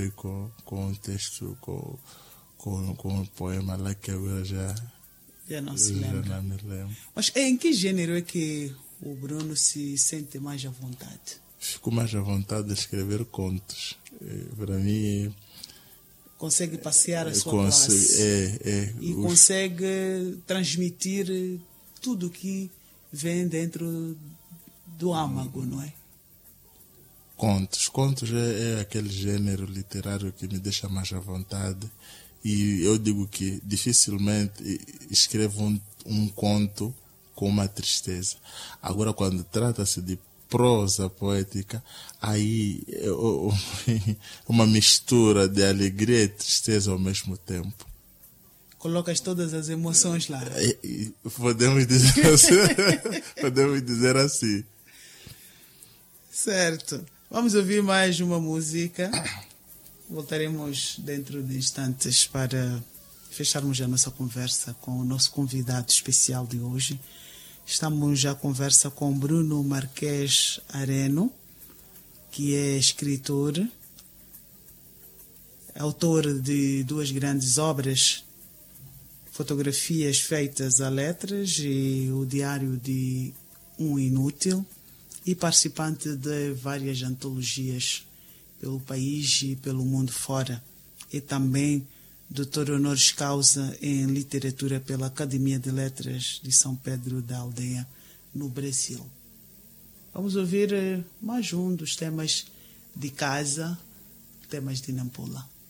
com um texto, com um poema lá que agora já não se lembra. não me lembro. Mas em que gênero é que o Bruno se sente mais à vontade? Fico mais à vontade de escrever contos. Para mim... Consegue passear a sua classe. E consegue transmitir tudo que vem dentro do âmago, não é? Contos é aquele gênero literário que me deixa mais à vontade. E eu digo que dificilmente escrevo um conto com uma tristeza. Agora, quando trata-se de prosa poética, aí é uma mistura de alegria e tristeza ao mesmo tempo. Colocas todas as emoções lá. Podemos dizer assim. Podemos dizer assim. Certo. Vamos ouvir mais uma música. Voltaremos dentro de instantes para fecharmos a nossa conversa com o nosso convidado especial de hoje. Estamos à conversa com Bruno Marques Areno, que é escritor, autor de 2 grandes obras, Fotografias Feitas a Letras e o Diário de um Inútil, e participante de várias antologias pelo país e pelo mundo fora. E também doutor honoris causa em literatura pela Academia de Letras de São Pedro da Aldeia, no Brasil. Vamos ouvir mais um dos temas de casa, temas de Nampula.